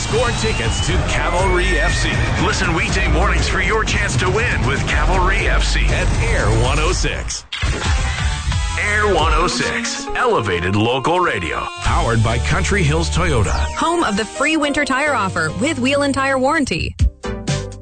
Score tickets to Cavalry FC. Listen weekday mornings for your chance to win with Cavalry FC at Air 106. Air 106, elevated local radio. Powered by Country Hills Toyota. Home of the free winter tire offer with wheel and tire warranty.